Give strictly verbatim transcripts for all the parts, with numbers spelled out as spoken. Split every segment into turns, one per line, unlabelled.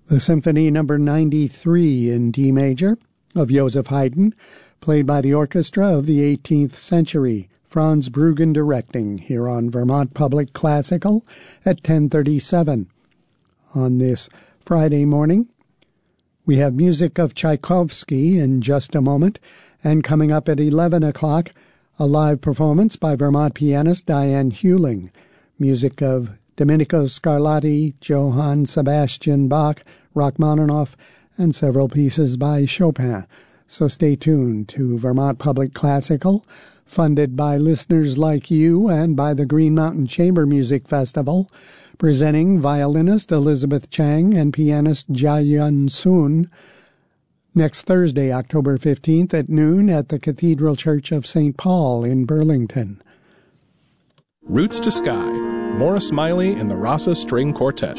The Symphony Number ninety-three in D major of Joseph Haydn, played by the orchestra of the eighteenth century, Franz Bruggen directing, here on Vermont Public Classical at ten thirty-seven. On this Friday morning, we have music of Tchaikovsky in just a moment, and coming up at eleven o'clock, a live performance by Vermont pianist Diane Hewling, music of Domenico Scarlatti, Johann Sebastian Bach, Rachmaninoff, and several pieces by Chopin. So stay tuned to Vermont Public Classical, funded by listeners like you and by the Green Mountain Chamber Music Festival, presenting violinist Elizabeth Chang and pianist Jia-Yun Sun next Thursday, October fifteenth at noon at the Cathedral Church of Saint Paul in Burlington.
Roots to Sky, Maura Smiley and the Rasa String Quartet.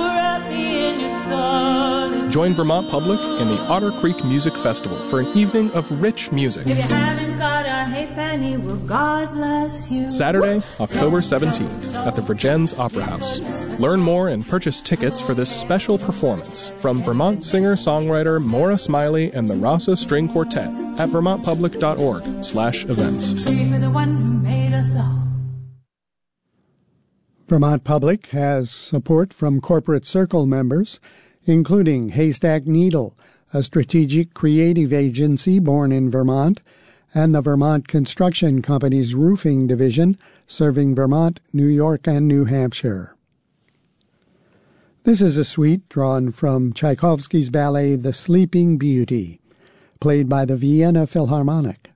Join Vermont Public in the Otter Creek Music Festival for an evening of rich music.
If you haven't got a halfpenny, well, God bless you.
Saturday, October seventeenth at the Vergennes Opera House. Learn more and purchase tickets for this special performance from Vermont singer-songwriter Maura Smiley and the Rasa String Quartet at vermontpublic.org slash events.
For the one who made us all.
Vermont Public has support from Corporate Circle members, including Haystack Needle, a strategic creative agency born in Vermont, and the Vermont Construction Company's roofing division, serving Vermont, New York, and New Hampshire. This is a suite drawn from Tchaikovsky's ballet The Sleeping Beauty, played by the Vienna Philharmonic.